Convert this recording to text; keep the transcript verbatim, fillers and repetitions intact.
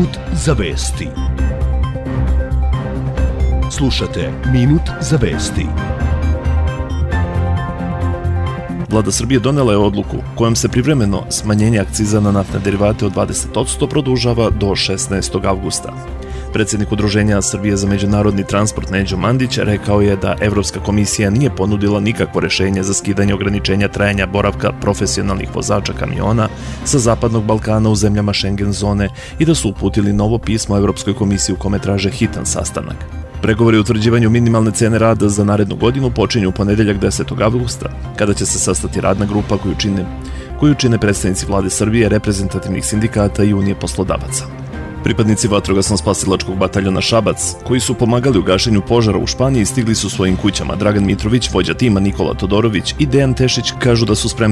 Minut za vesti. Slušate Minut za vesti. Vlada Srbije donela je odluku kojom se privremeno smanjenje akciza na naftne derivate od dvadeset posto produžava do šesnaestog avgusta. Predsjednik Udruženja Srbije za međunarodni transport Neđo Mandić rekao je da Evropska komisija nije ponudila nikakvo rešenje za skidanje ograničenja trajanja boravka profesionalnih vozača kamiona sa Zapadnog Balkana u zemljama Schengen zone i da su uputili novo pismo Evropskoj komisiji u kome traže hitan sastanak. Pregovori o utvrđivanju minimalne cene rada za narednu godinu počinju u ponedeljak desetog avgusta, kada će se sastati radna grupa koju čine, koju čine predstavnici Vlade Srbije, reprezentativnih sindikata i Unije poslodavaca. Pripadnici vatrogasno-spasilačkog bataljona Šabac, koji su pomagali u gašenju požara u Španiji, stigli su svojim kućama. Dragan Mitrović, vođa tima Nikola Todorović i Dejan Tešić kažu da su spremni